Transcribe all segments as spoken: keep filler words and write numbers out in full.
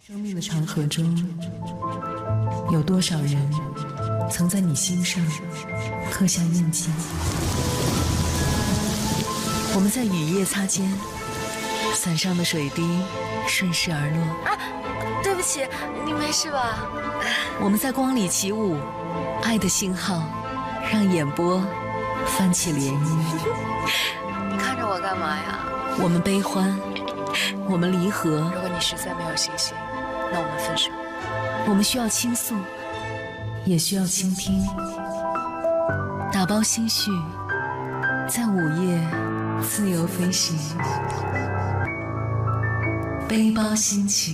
生命的长河中，有多少人曾在你心上刻下印记？我们在雨夜擦肩，伞上的水滴顺势而落。 啊，对不起，你没事吧？ 我们在光里起舞，爱的信号让眼波泛起涟漪。 你看着我干嘛呀？ 我们悲欢，我们离合。 如果你实在没有信心，那我们分手。 我们需要倾诉，也需要倾听。打包心绪，在午夜自由飞行。背包心情。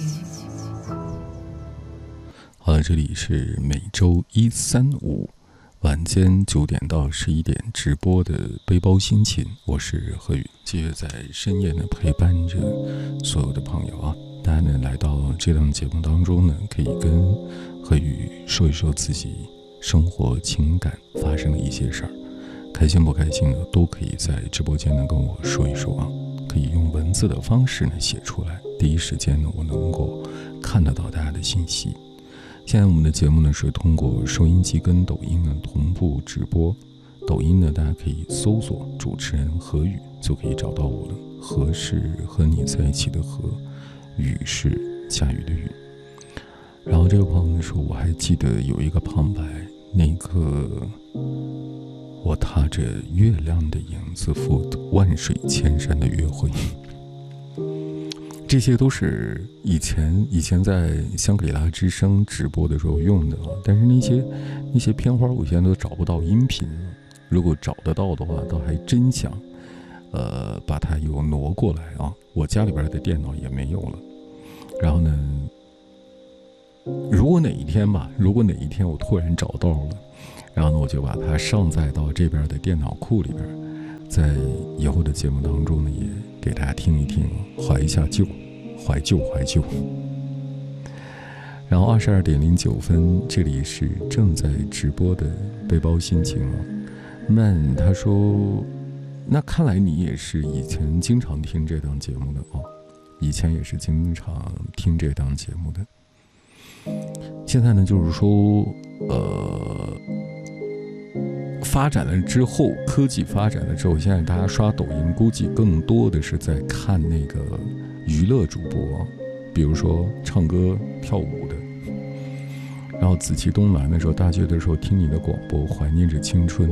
好了，这里是每周一、三、五晚间九点到十一点直播的背包心情，我是何宇，继续在深夜呢陪伴着所有的朋友啊。大家呢来到这档节目当中呢，可以跟何宇说一说自己生活情感发生的一些事儿，开心不开心呢，都可以在直播间呢跟我说一说啊。可以用文字的方式呢写出来，第一时间呢我能够看得到大家的信息。现在我们的节目呢是通过收音机跟抖音呢同步直播，抖音呢大家可以搜索主持人何宇就可以找到我了。何是和你在一起的何，宇是下雨的雨。然后这个朋友说，我还记得有一个旁白，那个我踏着月亮的影子赴万水千山的约会。这些都是以前以前在香格里拉之声直播的时候用的，但是那些那些片花我现在都找不到音频了。如果找得到的话，倒还真想呃把它又挪过来啊。我家里边的电脑也没有了。然后呢，如果哪一天吧，如果哪一天我突然找到了，然后呢我就把它上载到这边的电脑库里边，在以后的节目当中呢也给大家听一听，怀一下旧，怀旧怀旧。然后二十二点零九分，这里是正在直播的背包心情啊。曼他说，那看来你也是以前经常听这档节目的哦，以前也是经常听这档节目的。现在呢，就是说，呃，发展了之后，科技发展了之后，现在大家刷抖音，估计更多的是在看那个娱乐主播，比如说唱歌跳舞的。然后紫气东南的时候，大学的时候听你的广播，怀念着青春。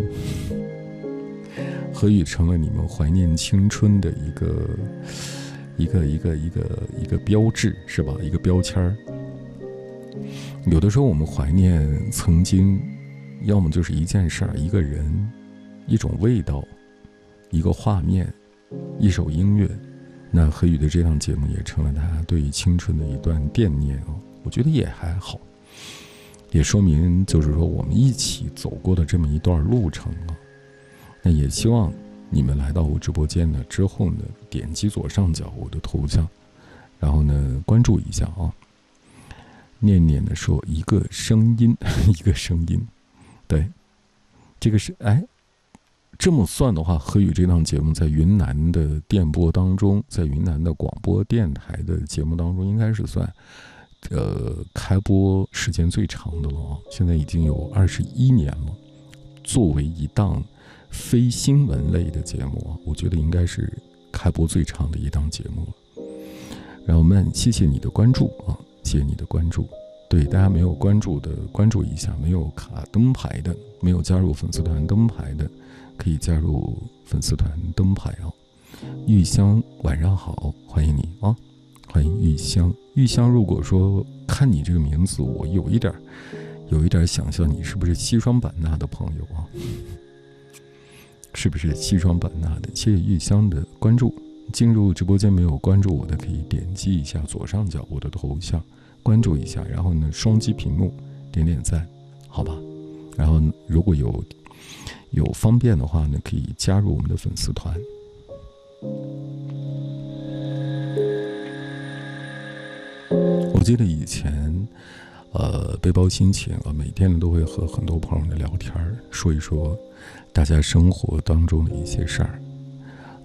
何宇成了你们怀念青春的一个一个一个一个一个标志，是吧？一个标签儿。有的时候我们怀念曾经，要么就是一件事儿、一个人、一种味道、一个画面、一首音乐。那何宇的这档节目也成了他对青春的一段惦念哦，我觉得也还好，也说明就是说我们一起走过的这么一段路程啊。那也希望你们来到我直播间呢之后呢，点击左上角我的头像，然后呢关注一下啊。念念的说一个声音，一个声音，对，这个是哎，这么算的话，何宇这档节目在云南的电波当中，在云南的广播电台的节目当中，应该是算呃开播时间最长的了，现在已经有二十一年了。作为一档非新闻类的节目，我觉得应该是开播最长的一档节目了。然后我们谢谢你的关注啊。谢谢你的关注，对大家没有关注的关注一下，没有卡灯牌的，没有加入粉丝团灯牌的，可以加入粉丝团灯牌啊。玉香晚上好，欢迎你啊，欢迎玉香。玉香，如果说看你这个名字，我有一点有一点想象你是不是西双版纳的朋友啊？是不是西双版纳的？谢谢玉香的关注。进入直播间没有关注我的，可以点击一下左上角我的头像，关注一下，然后呢双击屏幕点点赞，好吧？然后如果有有方便的话呢，可以加入我们的粉丝团。我记得以前呃背包心情啊，每天呢都会和很多朋友的聊天，说一说大家生活当中的一些事儿。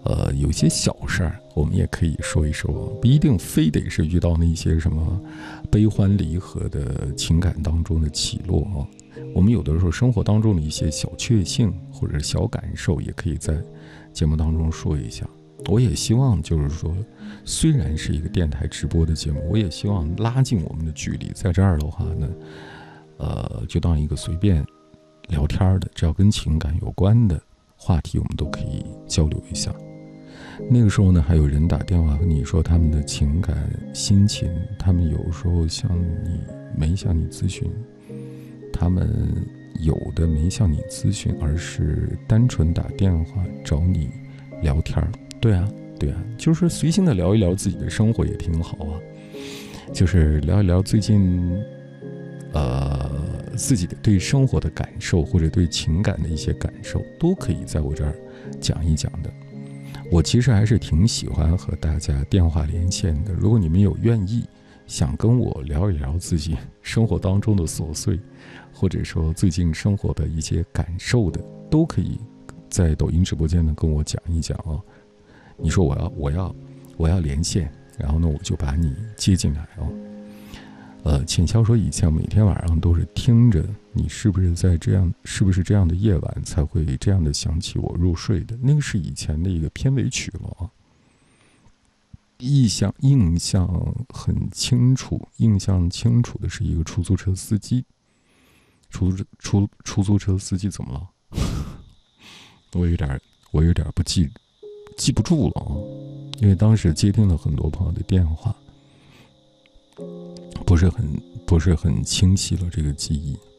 呃，有些小事儿我们也可以说一说，不一定非得是遇到那些什么悲欢离合的情感当中的起落啊。我们有的时候生活当中的一些小确幸或者小感受，也可以在节目当中说一下。我也希望就是说，虽然是一个电台直播的节目，我也希望拉近我们的距离。在这儿的话呢，呃，就当一个随便聊天的，只要跟情感有关的话题，我们都可以交流一下。那个时候呢，还有人打电话和你说他们的情感心情，他们有时候向你没向你咨询，他们有的没向你咨询，而是单纯打电话找你聊天。对啊对啊，就是随性的聊一聊自己的生活也挺好啊，就是聊一聊最近呃自己的对生活的感受，或者对情感的一些感受，都可以在我这儿讲一讲的。我其实还是挺喜欢和大家电话连线的，如果你们有愿意想跟我聊一聊自己生活当中的琐碎，或者说最近生活的一些感受的，都可以在抖音直播间呢跟我讲一讲哦。你说我要我要我要连线，然后呢我就把你接进来哦。呃，浅笑说以前每天晚上都是听着你是不是在这样是不是这样的夜晚才会这样的想起我入睡的，那个是以前的一个片尾曲了啊。印象印象很清楚，印象清楚的是一个出租车司机，出出出租车司机怎么了？我有点我有点不记记不住了啊，因为当时接听了很多朋友的电话，不是很不是很清晰了这个记忆。